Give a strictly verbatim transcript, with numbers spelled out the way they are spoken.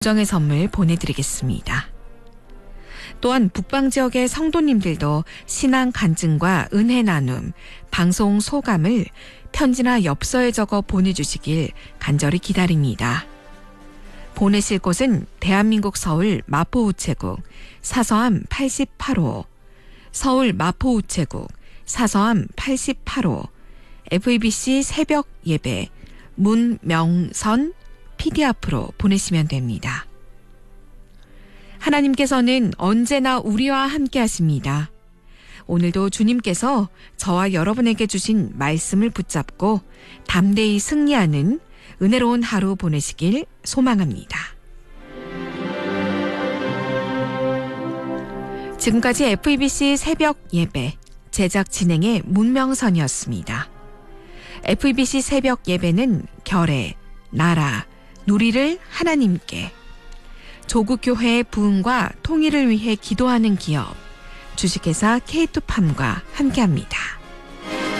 정의 선물 보내드리겠습니다. 또한 북방지역의 성도님들도 신앙 간증과 은혜 나눔, 방송 소감을 편지나 엽서에 적어 보내주시길 간절히 기다립니다. 보내실 곳은 대한민국 서울 마포우체국 사서함 팔십팔 호, 서울 마포우체국 사서함 팔십팔 호, 에프이비씨 새벽 예배 문명선 피디 앞으로 보내시면 됩니다. 하나님께서는 언제나 우리와 함께 하십니다. 오늘도 주님께서 저와 여러분에게 주신 말씀을 붙잡고 담대히 승리하는 은혜로운 하루 보내시길 소망합니다. 지금까지 에프이비씨 새벽 예배 제작 진행의 문명선이었습니다. 에프이비씨 새벽 예배는 결의, 나라, 누리를 하나님께, 조국교회의 부흥과 통일을 위해 기도하는 기업, 주식회사 케이투팜과 함께합니다.